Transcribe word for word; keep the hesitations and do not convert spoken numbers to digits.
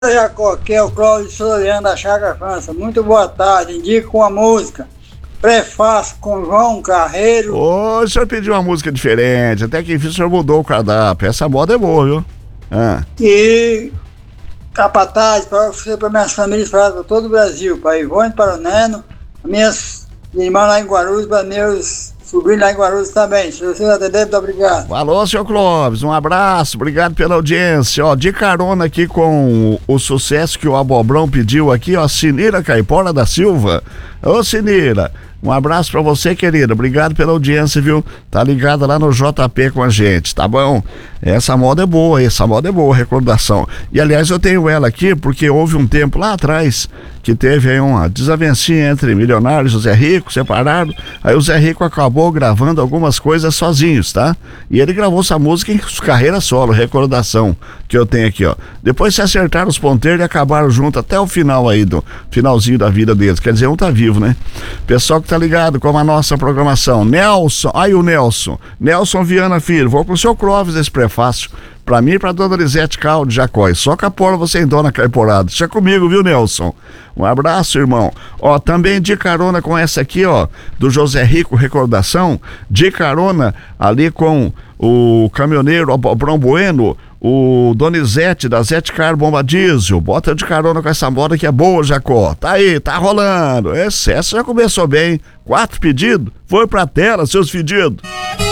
Jacó, aqui é o Cláudio Soriano da Chácara França. Muito boa tarde. Indico uma música. Prefácio com João Carreiro. Ô, o senhor pediu uma música diferente. Até que enfim o senhor mudou o cardápio. Essa moda é boa, viu? Ah. E Capataz para você, para minhas famílias, para todo o Brasil. Para Ivone, para o Neno, minhas irmãs lá em Guarulhos, para meus sobrinho lá em Guarulhos também. Se você atender, muito obrigado. Falou, senhor Clóvis, um abraço, obrigado pela audiência. Ó, de carona aqui com o, o sucesso que o Abobrão pediu aqui, ó, Sinira Caipora da Silva. Ô, Sinira, um abraço pra você, querida, obrigado pela audiência, viu? Tá ligada lá no J P com a gente, tá bom? Essa moda é boa, essa moda é boa, recordação. E aliás, eu tenho ela aqui porque houve um tempo lá atrás que teve aí uma desavencinha entre milionários e o Zé Rico, separado. Aí o Zé Rico acabou gravando algumas coisas sozinhos, tá? E ele gravou essa música em carreira solo, recordação, que eu tenho aqui, ó. Depois se acertaram os ponteiros e acabaram junto até o final aí, do finalzinho da vida deles. Quer dizer, um tá vivo, né? Pessoal que tá ligado com a nossa programação. Nelson, aí o Nelson. Nelson Viana Filho, vou com o seu Clóvis esse prefácio. Pra mim e pra dona Lisete Cal de Jacói. Só capola você em dona Caiporada. Deixa comigo, viu, Nelson? Um abraço, irmão. Ó, também de carona com essa aqui, ó, do José Rico, recordação. De carona ali com o caminhoneiro Abobrão Bueno, o Donizete da Zete Car Bomba Diesel. Bota de carona com essa moda que é boa, Jacó. Tá aí, tá rolando. Essa, essa já começou bem. Quatro pedidos. Foi pra tela, seus pedidos.